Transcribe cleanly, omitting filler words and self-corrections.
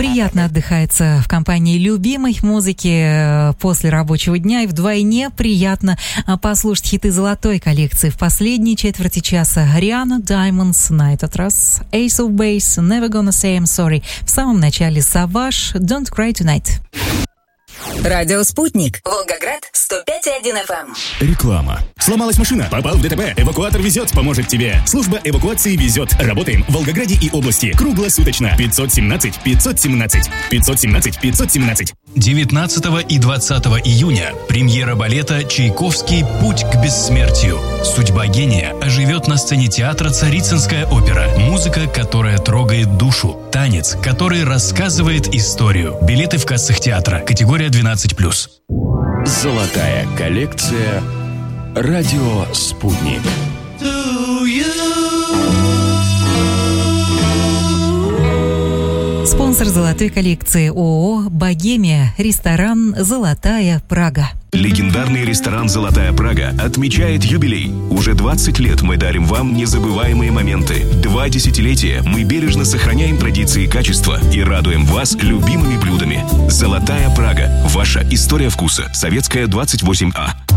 Приятно отдыхается в компании любимой музыки после рабочего дня, и вдвойне приятно послушать хиты золотой коллекции в последней четверти часа. Риhanna, Diamonds, на этот раз Ace of Base, Never Gonna Say I'm Sorry. В самом начале Savage, Don't Cry Tonight. Радио «Спутник». Волгоград, 105,1 FM. Реклама. Сломалась машина? Попал в ДТП? Эвакуатор везет, поможет тебе. Служба эвакуации везет. Работаем в Волгограде и области. Круглосуточно. 517 517. 517 517. 19 и 20 июня. Премьера балета «Чайковский. Путь к бессмертию». Судьба гения оживет на сцене театра «Царицынская опера». Музыка, которая трогает душу. Танец, который рассказывает историю. Билеты в кассах театра. Категория 12+. Золотая коллекция. Радио «Спутник». Спонсор золотой коллекции ООО «Богемия», ресторан «Золотая Прага». Легендарный ресторан «Золотая Прага» отмечает юбилей. Уже 20 лет мы дарим вам незабываемые моменты. 2 десятилетия мы бережно сохраняем традиции качества и радуем вас любимыми блюдами. «Золотая Прага» – ваша история вкуса. Советская, 28А.